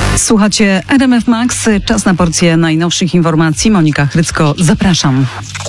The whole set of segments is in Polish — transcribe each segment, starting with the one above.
Słuchacie RMF Max. Czas na porcję najnowszych informacji. Monika Chrycko, zapraszam.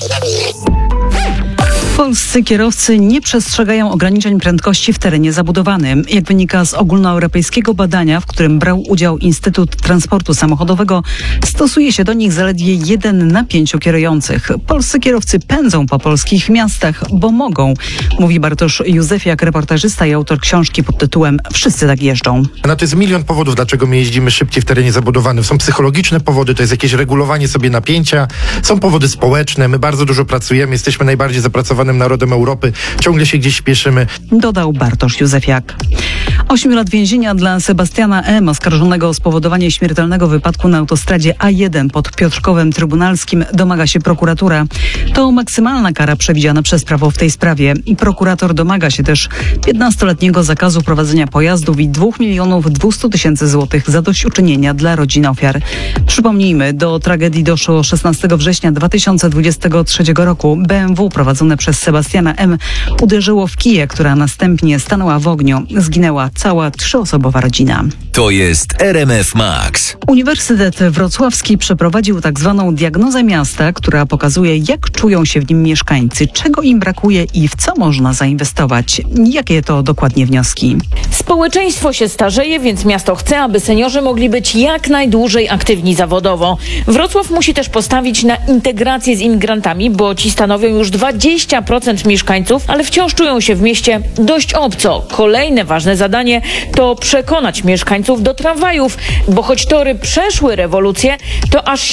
Polscy kierowcy nie przestrzegają ograniczeń prędkości w terenie zabudowanym. Jak wynika z ogólnoeuropejskiego badania, w którym brał udział Instytut Transportu Samochodowego, stosuje się do nich zaledwie 1 na 5 kierujących. Polscy kierowcy pędzą po polskich miastach, bo mogą, mówi Bartosz Józefiak, reportażysta i autor książki pod tytułem Wszyscy tak jeżdżą. No to jest milion powodów, dlaczego my jeździmy szybciej w terenie zabudowanym. Są psychologiczne powody, to jest jakieś regulowanie sobie napięcia, są powody społeczne, my bardzo dużo pracujemy, jesteśmy najbardziej zapracowanym narodem Europy, ciągle się gdzieś śpieszymy. Dodał Bartosz Józefiak. 8 lat więzienia dla Sebastiana M., oskarżonego o spowodowanie śmiertelnego wypadku na autostradzie A1 pod Piotrkowem Trybunalskim, domaga się prokuratura. To maksymalna kara przewidziana przez prawo w tej sprawie. Prokurator domaga się też 15-letniego zakazu prowadzenia pojazdów i 2 200 000 złotych zadośćuczynienia dla rodzin ofiar. Przypomnijmy, do tragedii doszło 16 września 2023 roku. BMW prowadzone przez Sebastiana M. uderzyło w kiję, która następnie stanęła w ogniu. Zginęła cała 3-osobowa rodzina. To jest RMF Max. Uniwersytet Wrocławski przeprowadził tak zwaną diagnozę miasta, która pokazuje, jak czują się w nim mieszkańcy, czego im brakuje i w co można zainwestować. Jakie to dokładnie wnioski? Społeczeństwo się starzeje, więc miasto chce, aby seniorzy mogli być jak najdłużej aktywni zawodowo. Wrocław musi też postawić na integrację z imigrantami, bo ci stanowią już 20% mieszkańców, ale wciąż czują się w mieście dość obco. Kolejne ważne zadanie to przekonać mieszkańców do tramwajów, bo choć tory przeszły rewolucję, to aż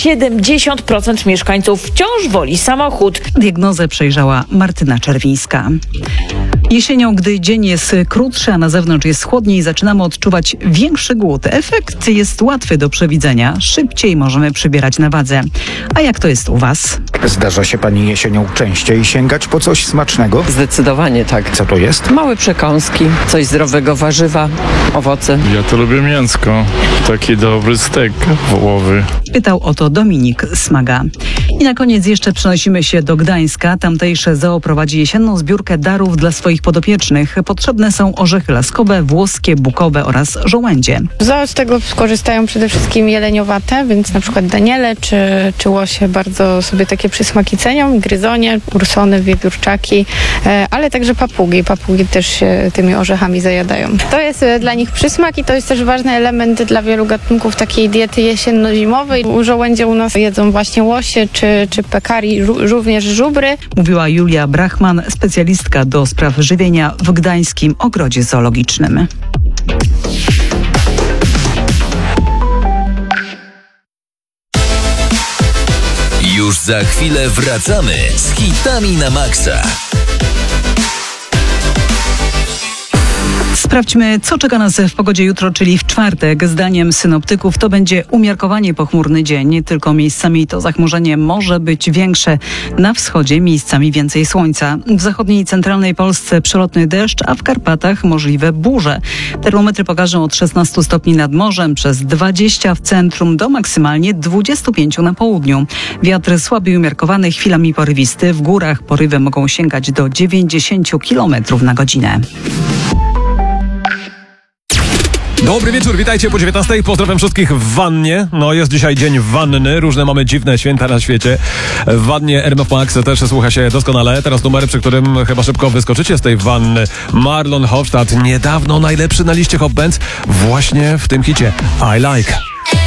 70% mieszkańców wciąż woli samochód. Diagnozę przejrzała Martyna Czerwińska. Jesienią, gdy dzień jest krótszy, a na zewnątrz jest chłodniej, zaczynamy odczuwać większy głód. Efekt jest łatwy do przewidzenia. Szybciej możemy przybierać na wadze. A jak to jest u Was? Zdarza się pani jesienią częściej sięgać po coś smacznego? Zdecydowanie tak. Co to jest? Małe przekąski, coś zdrowego, warzywa, owoce. Ja to lubię mięsko. Taki dobry stek wołowy. Pytał o to Dominik Smaga. I na koniec jeszcze przenosimy się do Gdańska. Tamtejsze zoo prowadzi jesienną zbiórkę darów dla swoich podopiecznych. Potrzebne są orzechy laskowe, włoskie, bukowe oraz żołędzie. Zoo z tego korzystają przede wszystkim jeleniowate, więc na przykład daniele czy łosie bardzo sobie takie przysmaki cenią, gryzonie, ursony, wiewiórczaki, ale także papugi. Papugi też się tymi orzechami zajadają. To jest dla nich przysmak i to jest też ważny element dla wielu gatunków takiej diety jesienno-zimowej. U żołędzie u nas jedzą właśnie łosie czy pekari, również żubry. Mówiła Julia Brachman, specjalistka do spraw żywienia w Gdańskim Ogrodzie Zoologicznym. Już za chwilę wracamy z hitami na maksa. Sprawdźmy, co czeka nas w pogodzie jutro, czyli w czwartek. Zdaniem synoptyków to będzie umiarkowanie pochmurny dzień, tylko miejscami to zachmurzenie może być większe. Na wschodzie miejscami więcej słońca. W zachodniej i centralnej Polsce przelotny deszcz, a w Karpatach możliwe burze. Termometry pokażą od 16 stopni nad morzem, przez 20 w centrum do maksymalnie 25 na południu. Wiatr słaby i umiarkowany, chwilami porywisty. W górach porywy mogą sięgać do 90 km na godzinę. Dobry wieczór, witajcie po 19. Pozdrawiam wszystkich w wannie. No jest dzisiaj dzień wanny, różne mamy dziwne święta na świecie. W wannie RMF Max też słucha się doskonale. Teraz numer, przy którym chyba szybko wyskoczycie z tej wanny. Marlon Hofstadt, niedawno najlepszy na liście Hot Bands, właśnie w tym hicie I Like.